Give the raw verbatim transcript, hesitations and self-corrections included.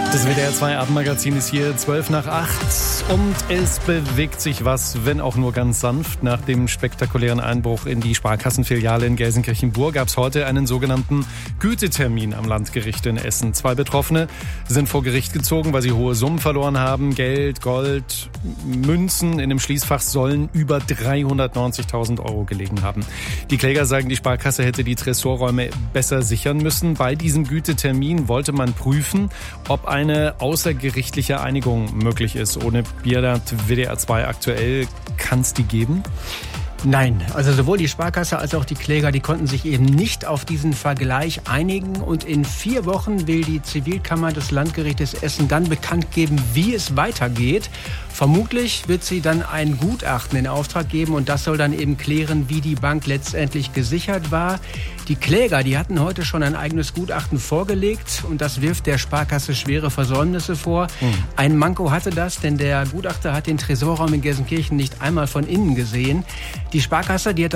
Das W D R zwei Abendmagazin ist hier zwölf nach acht und es bewegt sich was, wenn auch nur ganz sanft. Nach dem spektakulären Einbruch in die Sparkassenfiliale in Gelsenkirchen-Burg gab es heute einen sogenannten Gütetermin am Landgericht in Essen. Zwei Betroffene sind vor Gericht gezogen, weil sie hohe Summen verloren haben. Geld, Gold, Münzen in dem Schließfach sollen über dreihundertneunzigtausend Euro gelegen haben. Die Kläger sagen, die Sparkasse hätte die Tresorräume besser sichern müssen. Bei diesem Gütetermin wollte man prüfen, ob ein eine außergerichtliche Einigung möglich ist. Ohne Bierdert W D R zwei aktuell, kann es die geben? Nein, also sowohl die Sparkasse als auch die Kläger, die konnten sich eben nicht auf diesen Vergleich einigen. Und in vier Wochen will die Zivilkammer des Landgerichtes Essen dann bekannt geben, wie es weitergeht. Vermutlich wird sie dann ein Gutachten in Auftrag geben und das soll dann eben klären, wie die Bank letztendlich gesichert war. Die Kläger, die hatten heute schon ein eigenes Gutachten vorgelegt und das wirft der Sparkasse schwere Versäumnisse vor. Mhm. Ein Manko hatte das, denn der Gutachter hat den Tresorraum in Gelsenkirchen nicht einmal von innen gesehen. Die Sparkasse, die hat